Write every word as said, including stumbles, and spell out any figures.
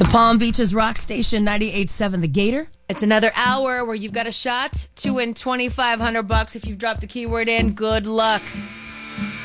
The Palm Beaches Rock Station ninety-eight point seven The Gator. It's another hour where you've got a shot to win twenty-five hundred bucks if you've dropped the keyword in. Good luck.